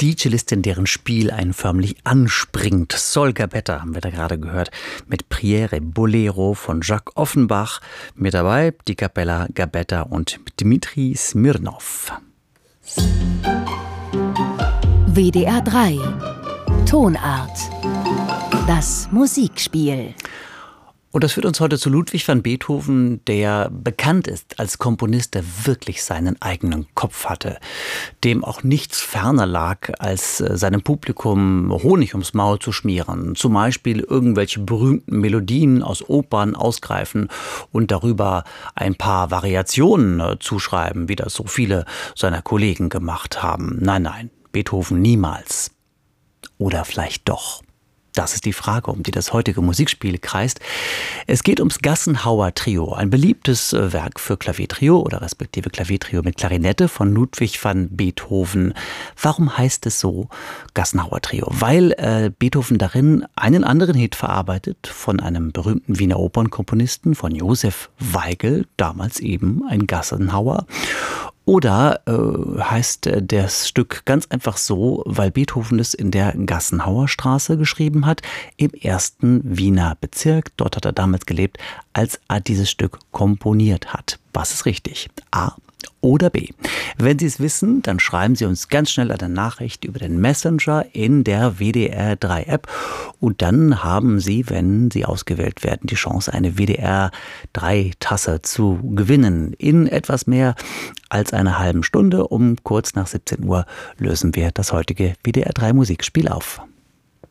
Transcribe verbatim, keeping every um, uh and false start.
Die Cellistin, deren Spiel einen förmlich anspringt. Sol Gabetta haben wir da gerade gehört mit Priere Bolero von Jacques Offenbach. Mit dabei die Kapella Gabetta und Dmitri Smirnov. W D R drei Tonart. Das Musikspiel. Und das führt uns heute zu Ludwig van Beethoven, der bekannt ist als Komponist, der wirklich seinen eigenen Kopf hatte, dem auch nichts ferner lag, als seinem Publikum Honig ums Maul zu schmieren, zum Beispiel irgendwelche berühmten Melodien aus Opern ausgreifen und darüber ein paar Variationen zuschreiben, wie das so viele seiner Kollegen gemacht haben. Nein, nein, Beethoven niemals. Oder vielleicht doch. Das ist die Frage, um die das heutige Musikspiel kreist. Es geht ums Gassenhauer Trio, ein beliebtes Werk für Klaviertrio oder respektive Klaviertrio mit Klarinette von Ludwig van Beethoven. Warum heißt es so Gassenhauer Trio? Weil äh, Beethoven darin einen anderen Hit verarbeitet von einem berühmten Wiener Opernkomponisten, von Josef Weigl, damals eben ein Gassenhauer. Oder äh, heißt äh, das Stück ganz einfach so, weil Beethoven es in der Gassenhauer Straße geschrieben hat, im ersten Wiener Bezirk. Dort hat er damals gelebt, als er dieses Stück komponiert hat. Was ist richtig? A oder B? Wenn Sie es wissen, dann schreiben Sie uns ganz schnell eine Nachricht über den Messenger in der W D R drei App. Und dann haben Sie, wenn Sie ausgewählt werden, die Chance, eine W D R drei Tasse zu gewinnen. In etwas mehr als einer halben Stunde, um kurz nach siebzehn Uhr, lösen wir das heutige W D R drei Musikspiel auf.